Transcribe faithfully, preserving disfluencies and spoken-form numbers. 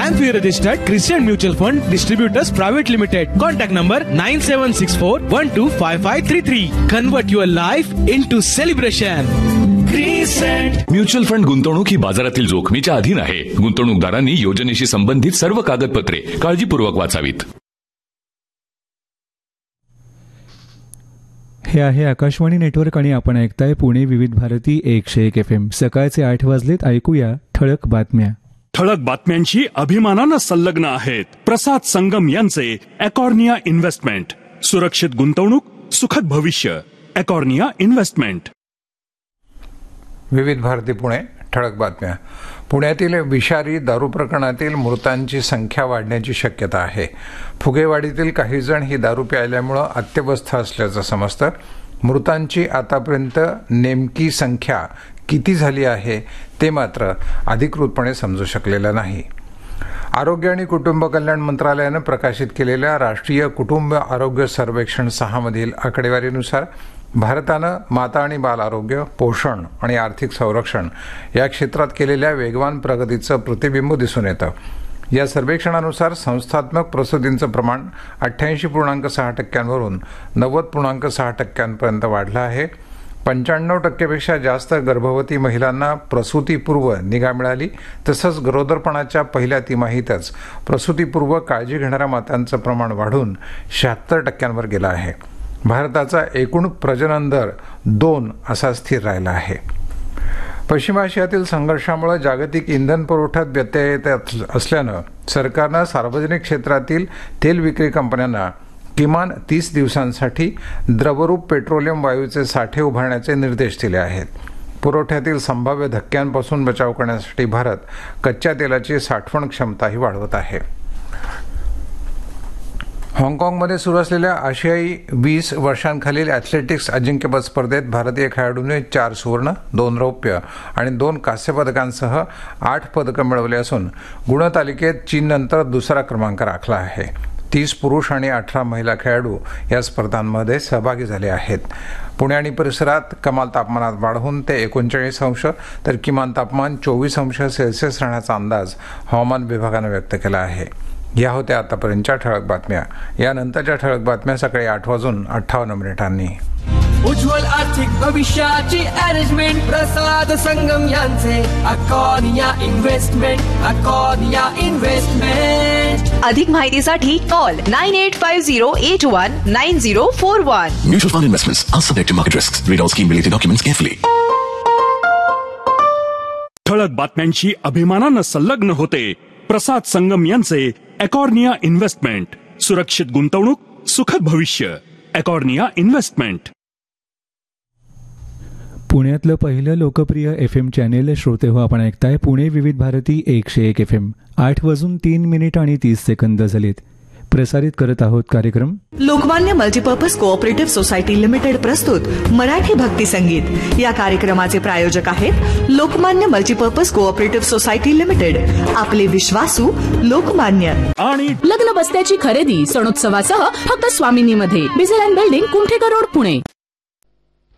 M F I registered Christian Mutual Fund Distributors Private Limited. Contact number nine seven six four one two five five three three. Convert your life into celebration. Crescent mutual fund गुंतवणूक ही बाजारातील जोखमीच्या अधीन आहे. गुंतवणूकदारांनी योजनेशी संबंधित सर्व कागदपत्रे काळजीपूर्वक वाचावीत. हे आहे आकाशवाणी नेटवर्क आणि आपण ऐकताय पुणे विविध भारती एकशे एक एफ एम. सकाळचे आठ वाजलेत. ऐकूया ठळक बातम्या. ठळक बातम्यांशी अभिमानानं संलग्न आहेत प्रसाद संगम यांचे एकॉर्निया इन्व्हेस्टमेंट. सुरक्षित गुंतवणूक सुखद भविष्य. एकॉर्निया इन्व्हेस्टमेंट. विविध भारती पुणे. ठळक बातम्या. पुण्यातील विषारी दारू प्रकरणातील मृतांची संख्या वाढण्याची शक्यता आहे. फुगेवाडीतील काही जण ही दारू प्यायल्यामुळे अत्यवस्थ असल्याचं समजतं. मृतांची आतापर्यंत नेमकी संख्या किती झाली आहे ते मात्र अधिकृतपणे समजू शकलेलं नाही. आरोग्य आणि कुटुंब कल्याण मंत्रालयानं प्रकाशित केलेल्या राष्ट्रीय कुटुंब आरोग्य सर्वेक्षण सहा मधील आकडेवारीनुसार भारतानं माता आणि बाल आरोग्य, पोषण आणि आर्थिक संरक्षण या क्षेत्रात केलेल्या वेगवान प्रगतीचं प्रतिबिंब दिसून येतं. या सर्वेक्षणानुसार संस्थात्मक प्रसूतींचं प्रमाण अठ्ठ्याऐंशी पूर्णांक सहा टक्क्यांवरून नव्वद पूर्णांक सहा टक्क्यांपर्यंत वाढलं आहे. पंच्याण्णव टक्केपेक्षा जास्त गर्भवती महिलांना प्रसूतीपूर्व निगा मिळाली. तसंच गरोदरपणाच्या पहिल्या तिमाहीतच प्रसूतीपूर्व काळजी घेणाऱ्या मातांचं प्रमाण वाढून शहात्तर टक्क्यांवर गेलं आहे. भारताचा एकूण प्रजनन दर दोन असा स्थिर राहिला आहे. पश्चिम आशियातील संघर्षामुळे जागतिक इंधन पुरवठ्यात व्यत्यय येत असल्यानं सरकारनं सार्वजनिक क्षेत्रातील तेल विक्री कंपन्यांना किमान तीस दिवसांसाठी द्रवरूप पेट्रोलियम वायूचे साठे उभारण्याचे निर्देश दिले आहेत. पुरवठ्यातील संभाव्य धक्क्यांपासून बचाव करण्यासाठी भारत कच्च्या तेलाची साठवण क्षमताही वाढवत आहे. हाँगकाँगमध्ये सुरू असलेल्या आशियाई वीस वर्षांखालील ॲथलेटिक्स अजिंक्यपद स्पर्धेत भारतीय खेळाडूंनी चार सुवर्ण, दोन रौप्य आणि दोन कांस्य पदकांसह आठ पदकं मिळवली असून गुणतालिकेत चीननंतर दुसरा क्रमांक राखला आहे. तीस पुरुष आणि अठरा महिला खेळाडू या स्पर्धांमध्ये सहभागी झाले आहेत. पुणे आणि परिसरात कमाल तापमानात वाढ होऊन ते एकोणचाळीस अंश तर किमान तापमान चोवीस अंश सेल्सिअस राहण्याचा अंदाज हवामान विभागानं व्यक्त केला आहे. या होत्या आतापर्यंतच्या ठळक बातम्या. यानंतरच्या ठळक बातम्या सकाळी आठ वाजून अठ्ठावन्न मिनिटांनी. उज्ज्वल आर्थिक भविष्याची अरेंजमेंट प्रसाद संगम यांचे एकॉर्निया इन्व्हेस्टमेंट. एकॉर्निया इन्व्हेस्टमेंट. अधिक माहितीसाठी call nine eight five zero eight one nine zero four one. Mutual fund investments are subject to market risks. Read all scheme related documents carefully. ठळक बातम्यांशी अभिमानानं संलग्न होते प्रसाद संगम यांचे एकॉर्निया इन्व्हेस्टमेंट. सुरक्षित गुंतवणूक सुखद भविष्य. एकॉर्निया इन्व्हेस्टमेंट. पुण्यातलं पहिलं लोकप्रिय एफ एम चॅनेल श्रोते हो आपण ऐकताय पुणे विविध भारती एकशे एक एफ एम. आठ वाजून तीन मिनिट आणि तीस सेकंद झालेत. प्रसारित करत आहोत कार्यक्रम Lokmanya multipurpose cooperative society limited प्रस्तुत मराठी भक्ती संगीत. या कार्यक्रमाचे प्रायोजक आहेत Lokmanya multipurpose cooperative society limited. आपले विश्वासू लोकमान्य. आणि लग्न बस्त्याची खरेदी सणोत्सवासह फक्त स्वामिनीमध्ये. बिझेल and building Kumthekar road Pune.